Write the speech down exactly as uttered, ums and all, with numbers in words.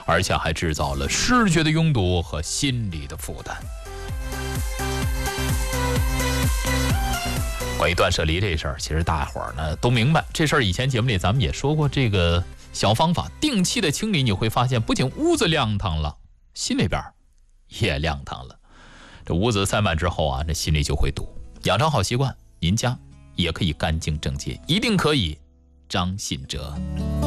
而且还制造了视觉的拥堵和心理的负担。关于断舍离这事儿，其实大伙儿呢都明白，这事儿以前节目里咱们也说过，这个小方法定期的清理，你会发现不仅屋子亮堂了，心里边也亮堂了。这屋子塞满之后啊，这心里就会堵。养成好习惯，您家也可以干净整洁，一定可以。张信哲。